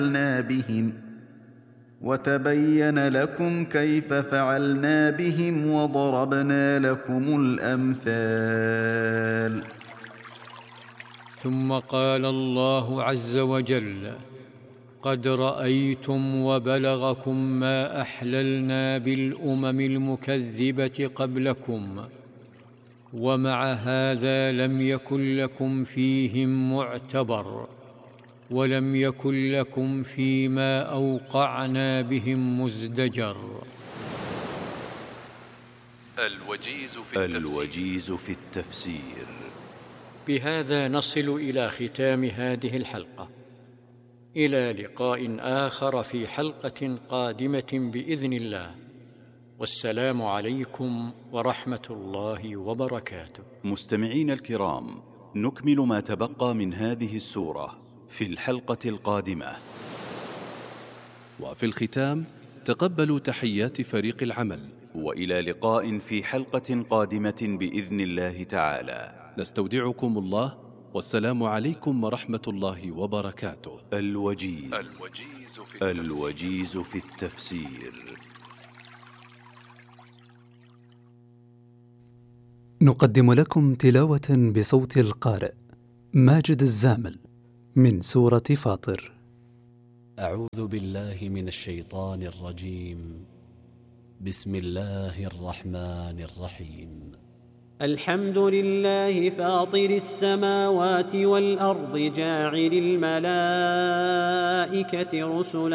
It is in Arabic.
بهم وتبين لكم كيف فعلنا بهم وضربنا لكم الأمثال. ثم قال الله عز وجل: قد رأيتم وبلغكم ما أحللنا بالأمم المكذبة قبلكم، ومع هذا لم يكن لكم فيهم معتبر، ولم يكن لكم فيما أوقعنا بهم مزدجر. الوجيز في التفسير. بهذا نصل إلى ختام هذه الحلقة. إلى لقاء آخر في حلقة قادمة بإذن الله، والسلام عليكم ورحمة الله وبركاته. مستمعين الكرام، نكمل ما تبقى من هذه السورة في الحلقة القادمة. وفي الختام تقبلوا تحيات فريق العمل، وإلى لقاء في حلقة قادمة بإذن الله تعالى. نستودعكم الله، والسلام عليكم ورحمة الله وبركاته. الوجيز في التفسير. نقدم لكم تلاوة بصوت القارئ ماجد الزامل من سورة فاطر. أعوذ بالله من الشيطان الرجيم. بسم الله الرحمن الرحيم. الحمد لله فاطر السماوات والأرض جاعل الملائكة رسلا